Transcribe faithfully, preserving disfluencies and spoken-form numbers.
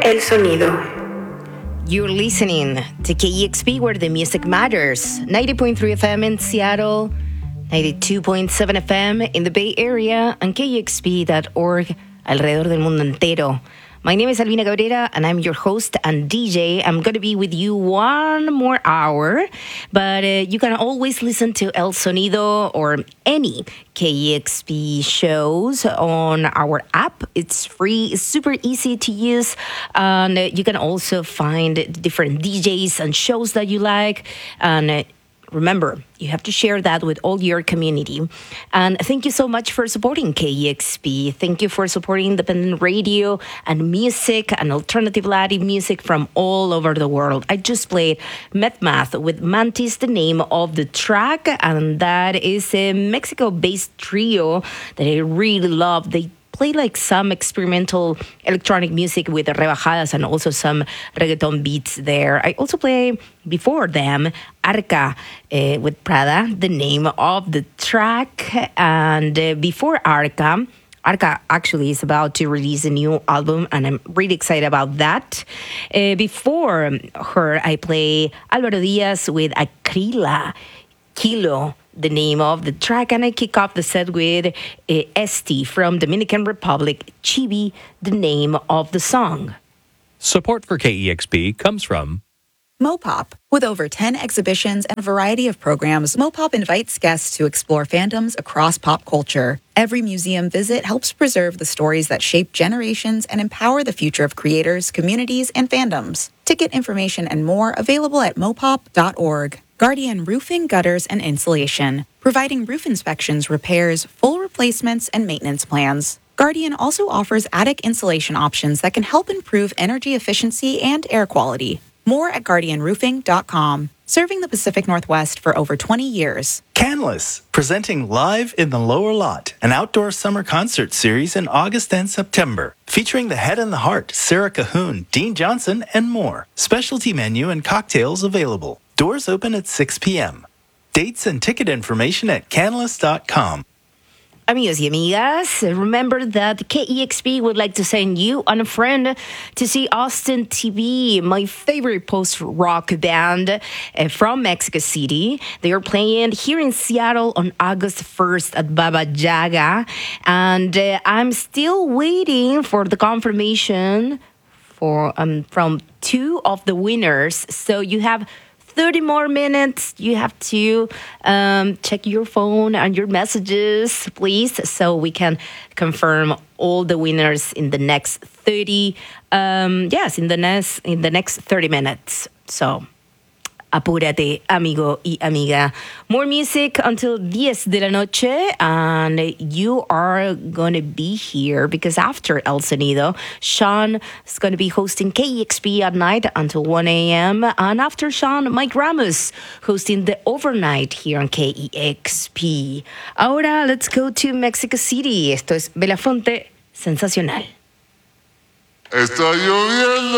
El sonido. You're listening to K E X P, where the music matters. ninety point three F M in Seattle, ninety-two point seven F M in the Bay Area, and K E X P dot org alrededor del mundo entero. My name is Albina Cabrera, and I'm your host and D J. I'm going to be with you one more hour, but uh, you can always listen to El Sonido or any K E X P shows on our app. It's free, it's super easy to use, and uh, you can also find different D Js and shows that you like, and uh, remember, you have to share that with all your community. And thank you so much for supporting K E X P. Thank you for supporting independent radio and music and alternative Latin music from all over the world. I just played Meth Math with Mantis, the name of the track, and that is a Mexico-based trio that I really love. They play like some experimental electronic music with the rebajadas and also some reggaeton beats there. I also play before them Arca uh, with Prada, the name of the track. And uh, before Arca, Arca actually is about to release a new album, and I'm really excited about that. Uh, before her, I play Álvaro Díaz with Acrila, Kilo, the name of the track, and I kick off the set with uh, Esti from Dominican Republic, Chibi, the name of the song. Support for K E X P comes from Mopop. With over ten exhibitions and a variety of programs, Mopop invites guests to explore fandoms across pop culture. Every museum visit helps preserve the stories that shape generations and empower the future of creators, communities, and fandoms. Ticket information and more available at mopop dot org. Guardian Roofing, Gutters, and Insulation, providing roof inspections, repairs, full replacements, and maintenance plans. Guardian also offers attic insulation options that can help improve energy efficiency and air quality. More at guardian roofing dot com. Serving the Pacific Northwest for over twenty years. Canlis, presenting Live in the Lower Lot, an outdoor summer concert series in August and September, featuring the Head and the Heart, Sarah Cahoon, Dean Johnson, and more. Specialty menu and cocktails available. Doors open at six p.m. Dates and ticket information at canlis dot com. Amigos y amigas, remember that K E X P would like to send you and a friend to see Austin T V, my favorite post-rock band uh, from Mexico City. They are playing here in Seattle on August first at Baba Yaga, and uh, I'm still waiting for the confirmation for um, from two of the winners. So you have thirty more minutes. You have to um, check your phone and your messages, please, so we can confirm all the winners in the next thirty. Um, yes, in the next in the next thirty minutes. So, apúrate, amigo y amiga. More music until diez de la noche, and you are going to be here because after El Sonido, Sean is going to be hosting K E X P at night until one a.m. And after Sean, Mike Ramos hosting the overnight here on K E X P. Ahora, let's go to Mexico City. Esto es Belafonte Sensacional. Está lloviendo.